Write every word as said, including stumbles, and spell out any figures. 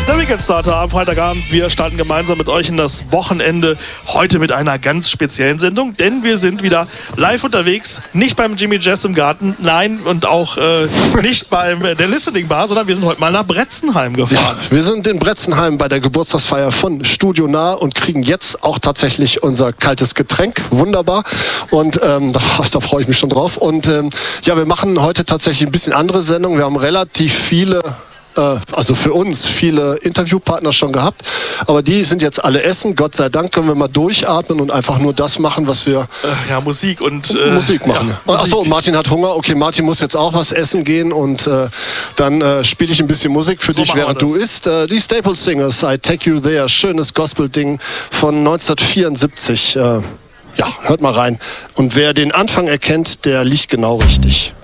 der Weekend Starter am Freitagabend. Wir starten gemeinsam mit euch in das Wochenende. Heute mit einer ganz speziellen Sendung, denn wir sind wieder live unterwegs. Nicht beim Jimmy Jazz im Garten, nein, und auch äh, nicht beim der Listening Bar, sondern wir sind heute mal nach Bretzenheim gefahren. Ja, wir sind in Bretzenheim bei der Geburtstagsfeier von Studio Nah und kriegen jetzt auch tatsächlich unser kaltes Getränk. Wunderbar. Und ähm, da, da freue ich mich schon drauf. Und ähm, ja, wir machen heute tatsächlich ein bisschen andere Sendung. Wir haben relativ viele, äh, also für uns viele Interviewpartner schon gehabt, aber die sind jetzt alle essen. Gott sei Dank können wir mal durchatmen und einfach nur das machen, was wir äh, ja Musik und äh, Musik machen. Ja, Achso, Martin hat Hunger. Okay, Martin muss jetzt auch was essen gehen und äh, dann äh, spiele ich ein bisschen Musik für so dich, während du isst. Äh, die Staple Singers, I Take You There, schönes Gospel-Ding von neunzehnhundertvierundsiebzig. Äh, ja, hört mal rein. Und wer den Anfang erkennt, der liegt genau richtig.